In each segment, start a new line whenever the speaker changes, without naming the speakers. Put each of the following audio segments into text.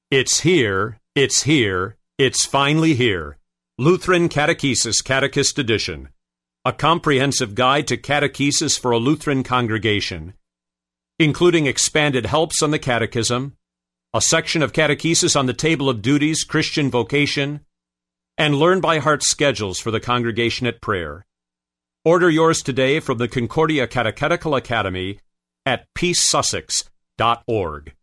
It's here, it's here, it's finally here. Lutheran Catechesis Catechist Edition. A comprehensive guide to catechesis for a Lutheran congregation, including expanded helps on the Catechism, a section of catechesis on the Table of Duties, Christian vocation, and learn-by-heart schedules for the congregation at prayer. Order yours today from the Concordia Catechetical Academy at peacesussex.org.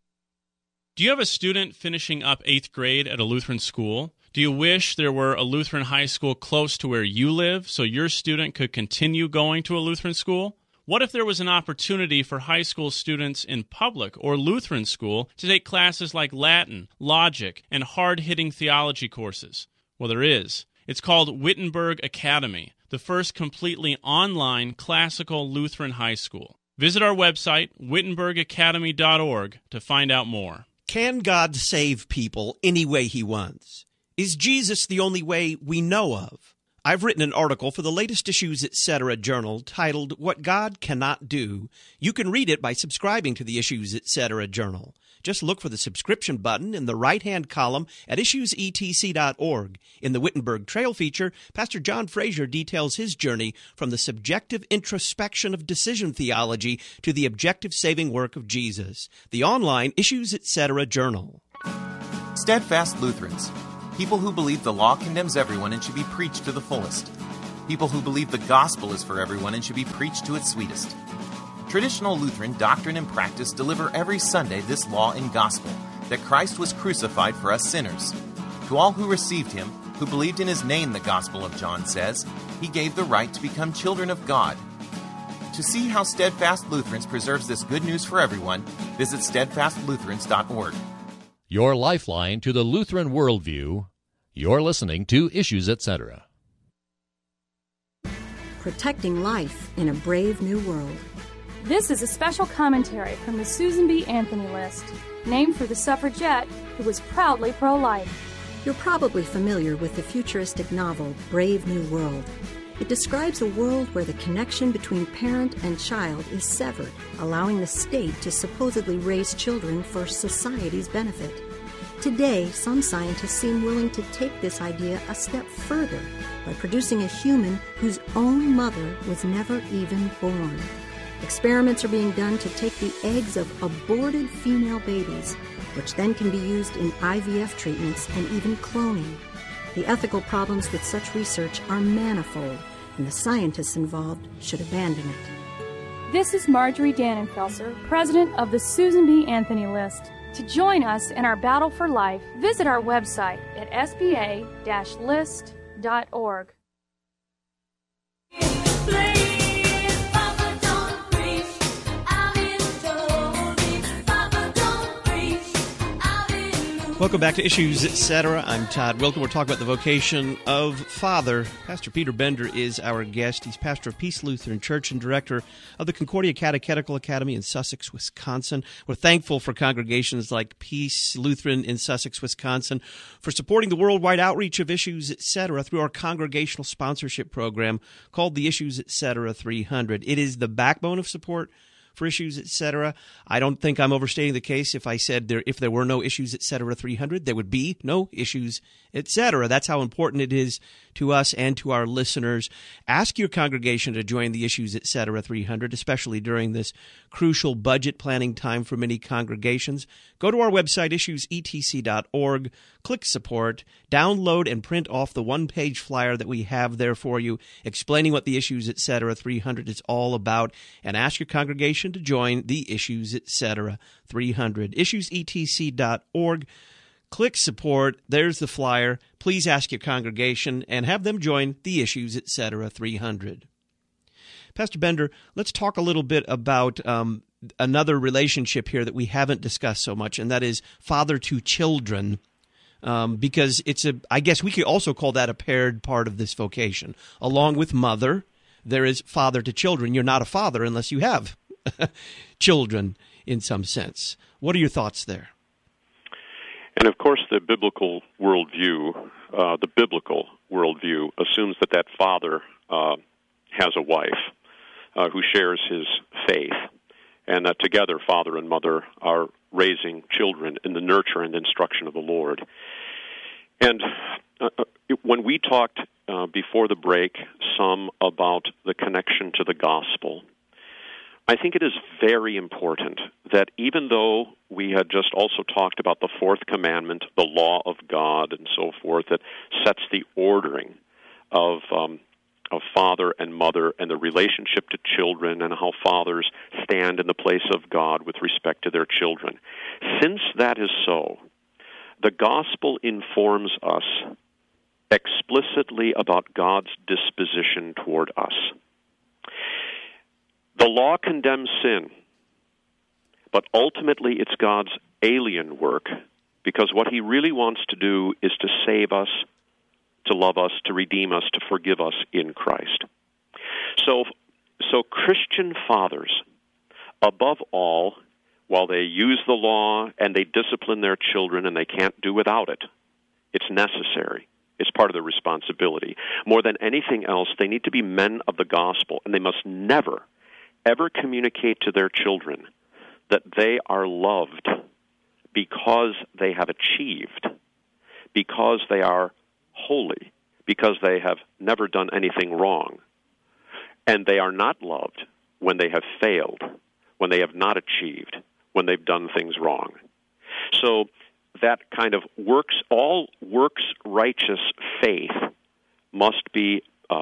Do you have a student finishing up 8th grade at a Lutheran school? Do you wish there were a Lutheran high school close to where you live so your student could continue going to a Lutheran school? What if there was an opportunity for high school students in public or Lutheran school to take classes like Latin, logic, and hard-hitting theology courses? Well, there is. It's called Wittenberg Academy, the first completely online classical Lutheran high school. Visit our website, wittenbergacademy.org, to find out more.
Can God save people any way he wants? Is Jesus the only way we know of? I've written an article for the latest Issues Etc. journal titled, What God Cannot Do. You can read it by subscribing to the Issues Etc. journal. Just look for the subscription button in the right-hand column at issuesetc.org. In the Wittenberg Trail feature, Pastor John Frazier details his journey from the subjective introspection of decision theology to the objective saving work of Jesus. The online Issues Etc. journal.
Steadfast Lutherans. People who believe the law condemns everyone and should be preached to the fullest. People who believe the gospel is for everyone and should be preached to its sweetest. Traditional Lutheran doctrine and practice deliver every Sunday this law and gospel, that Christ was crucified for us sinners. To all who received him, who believed in his name, the Gospel of John says, he gave the right to become children of God. To see how Steadfast Lutherans preserves this good news for everyone, visit steadfastlutherans.org.
Your lifeline to the Lutheran worldview. You're listening to Issues Etc.
Protecting life in a brave new world.
This is a special commentary from the Susan B. Anthony List, named for the suffragette who was proudly pro-life.
You're probably familiar with the futuristic novel Brave New World. It describes a world where the connection between parent and child is severed, allowing the state to supposedly raise children for society's benefit. Today, some scientists seem willing to take this idea a step further by producing a human whose own mother was never even born. Experiments are being done to take the eggs of aborted female babies, which then can be used in IVF treatments and even cloning. The ethical problems with such research are manifold, and the scientists involved should abandon it.
This is Marjorie Dannenfelser, president of the Susan B. Anthony List. To join us in our battle for life, visit our website at sba-list.org.
Welcome back to Issues Etc. I'm Todd Wilken. We're talking about the vocation of father. Pastor Peter Bender is our guest. He's pastor of Peace Lutheran Church and director of the Concordia Catechetical Academy in Sussex, Wisconsin. We're thankful for congregations like Peace Lutheran in Sussex, Wisconsin, for supporting the worldwide outreach of Issues Etc. through our congregational sponsorship program called the Issues Etc. 300. It is the backbone of support for Issues Etc. I don't think I'm overstating the case if I said if there were no Issues Etc. 300, there would be no Issues Etc. That's how important it is to us and to our listeners. Ask your congregation to join the Issues Etc. 300, especially during this crucial budget planning time for many congregations. Go to our website, issuesetc.org, click support, download and print off the one-page flyer that we have there for you, explaining what the Issues Etc. 300 is all about, and ask your congregation to join the Issues Etc. 300. Issuesetc.org. Click support. There's the flyer. Please ask your congregation and have them join the Issues Etc. 300. Pastor Bender, let's talk a little bit about another relationship here that we haven't discussed so much, and that is father to children, because I guess we could also call that a paired part of this vocation. Along with mother, there is father to children. You're not a father unless you have children in some sense. What are your thoughts there?
And of course, the biblical worldview assumes that father has a wife who shares his faith, and that together father and mother are raising children in the nurture and instruction of the Lord. And when we talked before the break some about the connection to the gospel, I think it is very important that even though we had just also talked about the fourth commandment, the law of God and so forth, that sets the ordering of father and mother and the relationship to children and how fathers stand in the place of God with respect to their children. Since that is so, the gospel informs us explicitly about God's disposition toward us. The law condemns sin, but ultimately it's God's alien work, because what he really wants to do is to save us, to love us, to redeem us, to forgive us in Christ. So Christian fathers, above all, while they use the law and they discipline their children, and they can't do without it, it's necessary. It's part of their responsibility. More than anything else, they need to be men of the gospel, and they must never, ever communicate to their children that they are loved because they have achieved, because they are holy, because they have never done anything wrong. And they are not loved when they have failed, when they have not achieved, when they've done things wrong. So that kind of all works righteous faith must be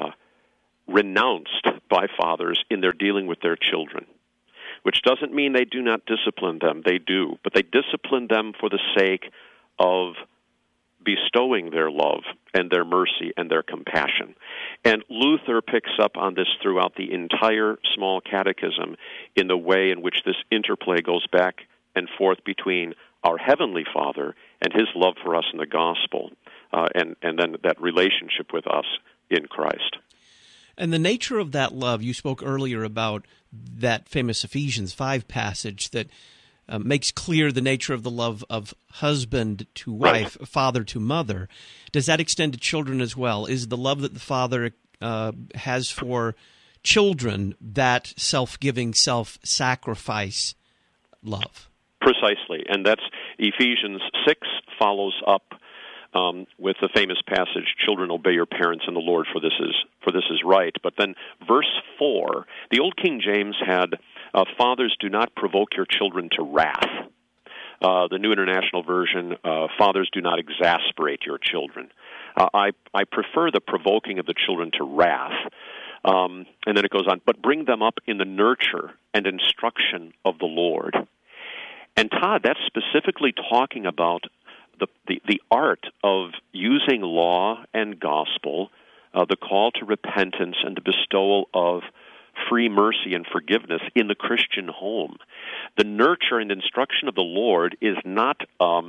renounced by fathers in their dealing with their children, which doesn't mean they do not discipline them. They do, but they discipline them for the sake of bestowing their love and their mercy and their compassion. And Luther picks up on this throughout the entire Small Catechism in the way in which this interplay goes back and forth between our Heavenly Father and his love for us in the gospel, and then that relationship with us in Christ.
And the nature of that love, you spoke earlier about that famous Ephesians 5 passage that makes clear the nature of the love of husband to wife, right, father to mother. Does that extend to children as well? Is the love that the father has for children that self-giving, self-sacrifice love?
Precisely, and that's Ephesians 6 follows up with the famous passage, "Children, obey your parents in the Lord, for this is right." But then verse 4, the Old King James had, "Fathers, do not provoke your children to wrath." The New International Version, "Fathers, do not exasperate your children." I prefer the provoking of the children to wrath. And then it goes on, "But bring them up in the nurture and instruction of the Lord." And Todd, that's specifically talking about the art of using law and gospel, the call to repentance and the bestowal of free mercy and forgiveness in the Christian home. The nurture and instruction of the Lord is not,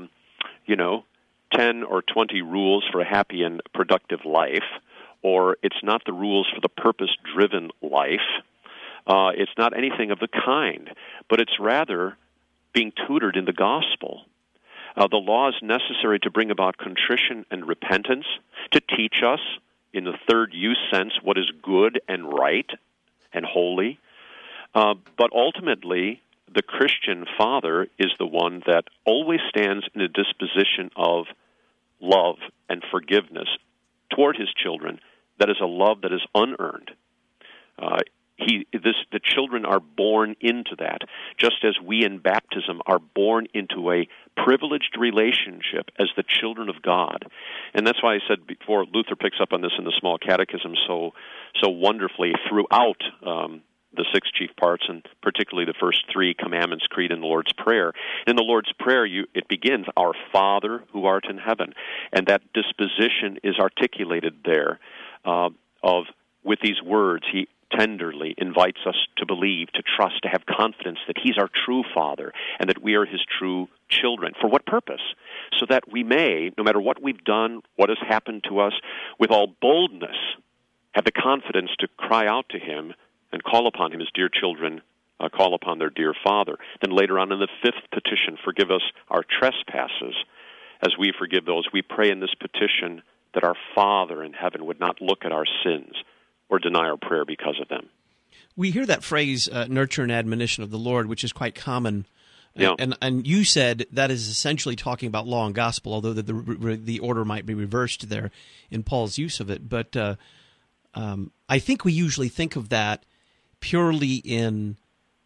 10 or 20 rules for a happy and productive life, or it's not the rules for the purpose-driven life. It's not anything of the kind, but it's rather being tutored in the gospel. The law is necessary to bring about contrition and repentance, to teach us, in the third use sense, what is good and right and holy. But ultimately, the Christian father is the one that always stands in a disposition of love and forgiveness toward his children. That is a love that is unearned. The children are born into that, just as we in baptism are born into a privileged relationship as the children of God. And that's why I said before, Luther picks up on this in the Small Catechism so wonderfully throughout the six chief parts, and particularly the first three commandments, creed, and the Lord's Prayer. In the Lord's Prayer, it begins, "Our Father who art in heaven," and that disposition is articulated there with these words. He tenderly invites us to believe, to trust, to have confidence that he's our true Father and that we are his true children. For what purpose? So that we may, no matter what we've done, what has happened to us, with all boldness, have the confidence to cry out to him and call upon him as dear children call upon their dear Father. Then later on in the fifth petition, "Forgive us our trespasses as we forgive those." We pray in this petition that our Father in heaven would not look at our sins or deny our prayer because of them.
We hear that phrase, nurture and admonition of the Lord, which is quite common.
Yeah.
And you said that is essentially talking about law and gospel, although the order might be reversed there in Paul's use of it. But I think we usually think of that purely in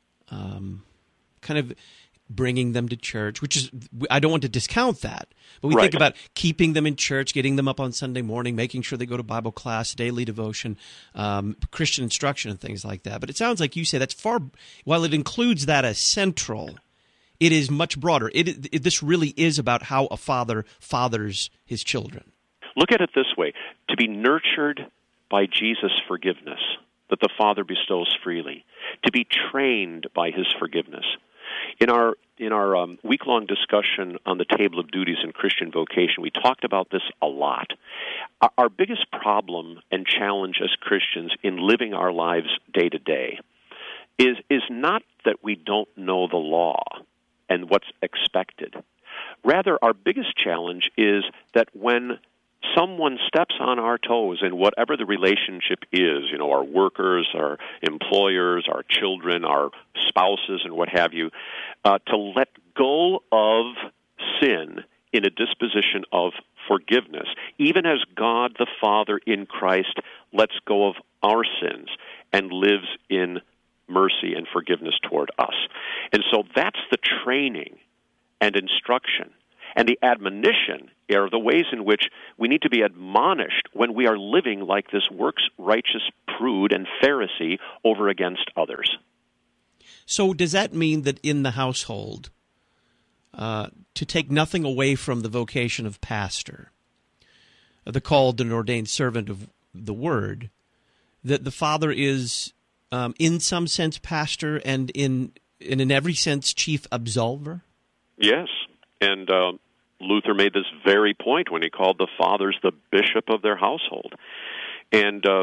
kind of bringing them to church, which is, I don't want to discount that, but we think about keeping them in church, getting them up on Sunday morning, making sure they go to Bible class, daily devotion, Christian instruction, and things like that. But it sounds like you say that's while it includes that as central, it is much broader. This really is about how a father fathers his children.
Look at it this way: to be nurtured by Jesus' forgiveness that the Father bestows freely, to be trained by His forgiveness. In our week-long discussion on the table of duties in Christian vocation, we talked about this a lot. Our biggest problem and challenge as Christians in living our lives day to day is not that we don't know the law and what's expected. Rather, our biggest challenge is that when someone steps on our toes in whatever the relationship is, our workers, our employers, our children, our spouses, and what have you, to let go of sin in a disposition of forgiveness, even as God the Father in Christ lets go of our sins and lives in mercy and forgiveness toward us. And so that's the training and instruction. And the admonition are the ways in which we need to be admonished when we are living like this works-righteous prude and Pharisee over against others.
So does that mean that in the household, to take nothing away from the vocation of pastor, the called and ordained servant of the Word, that the father is in some sense pastor and in every sense chief absolver?
Yes. And Luther made this very point when he called the fathers the bishop of their household. And